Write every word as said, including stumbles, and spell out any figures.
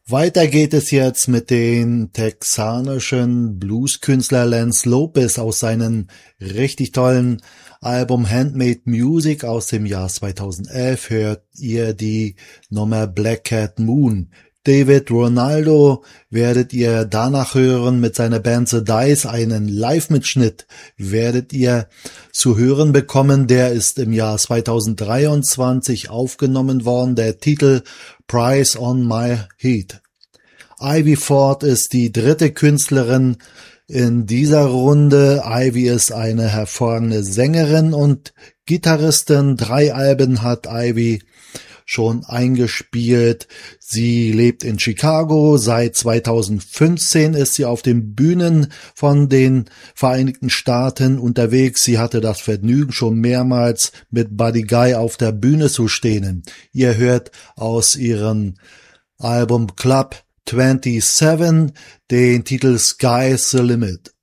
Weiter geht es jetzt mit dem texanischen Blueskünstler Lance Lopez aus seinem richtig tollen Album Handmade Music aus dem Jahr zweitausendelf. Hört ihr die Nummer Black Cat Moon. David Ronaldo werdet ihr danach hören mit seiner Band The Dice. Einen Live-Mitschnitt werdet ihr zu hören bekommen. Der ist im Jahr zweitausenddreiundzwanzig aufgenommen worden. Der Titel Price on My Heat. Ivy Ford ist die dritte Künstlerin in dieser Runde. Ivy ist eine hervorragende Sängerin und Gitarristin. Drei Alben hat Ivy schon eingespielt. Sie lebt in Chicago. Seit zweitausendfünfzehn ist sie auf den Bühnen von den Vereinigten Staaten unterwegs. Sie hatte das Vergnügen, schon mehrmals mit Buddy Guy auf der Bühne zu stehen. Ihr hört aus ihrem Album Club siebenundzwanzig den Titel Sky's the Limit.